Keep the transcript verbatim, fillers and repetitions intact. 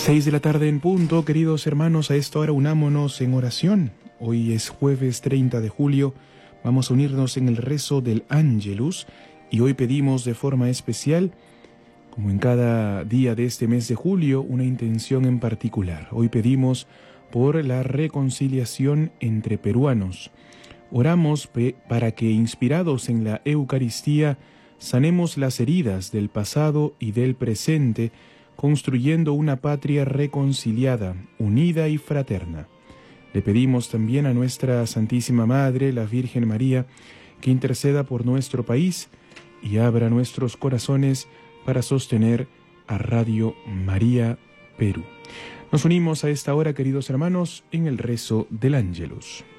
Seis de la tarde en punto, queridos hermanos, a esta hora unámonos en oración. Hoy es jueves treinta de julio, vamos a unirnos en el rezo del Ángelus y hoy pedimos de forma especial, como en cada día de este mes de julio, una intención en particular. Hoy pedimos por la reconciliación entre peruanos. Oramos para que, inspirados en la Eucaristía, sanemos las heridas del pasado y del presente, construyendo una patria reconciliada, unida y fraterna. Le pedimos también a nuestra Santísima Madre, la Virgen María, que interceda por nuestro país y abra nuestros corazones para sostener a Radio María Perú. Nos unimos a esta hora, queridos hermanos, en el rezo del Ángelus.